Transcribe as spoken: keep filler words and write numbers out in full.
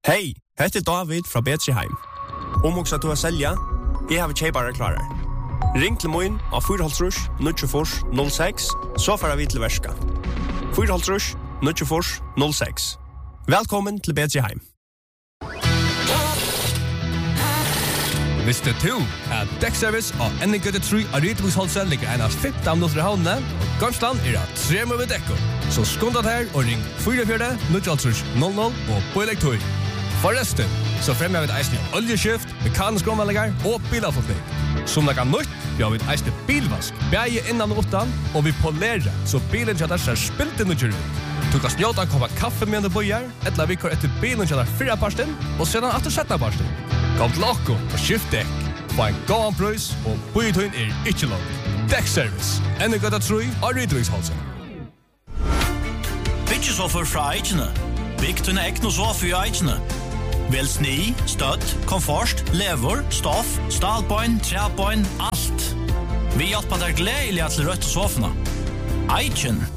Hej, heter David fra Betriheim. Om också att du har sälja, jag har tjejbara klarar. Ring till moin av fyrhalsrush nittiofors noll sex så får vi till värska. fyrhalsrush nittiofors noll sex. Välkommen till Betriheim. Visste du at Dekkservice og N G tre av Rydebosholset ligger en av femton minutter i havnene, og Gansland er av tre med dekko. Så skundat her og ring fyra fyra nittiofors noll noll og på elektroi. Forresten, så fremmer vi et eisende oljeskift, mekanisk omvallinger og bilavfotning. Som det kan nytt, vi har vi et eisende bilvask, bæge innan og åttan, og vi polerer, så bilen kjadar ser spilt inn og kjør ut. Du kan snjåta en koppa kaffe med en bøyer, eller vi kår etter bilen kjadar fyrra parsten, og sedan atter setta parsten. Kom til okko og skift dekk. Få en gåan prøys, og bøytøyen er ikke lov. Dekkservice. Enda gøtta tru av Rydviksholsen. Byggesoffer fra Eikene. Bygg til ekne sofa i Eikene. Vel sni, støtt, komfort, lever, stoff, stalbøyn, trebøyn, alt. Vi hjelper deg gledelig til rødt sofene. Eiken.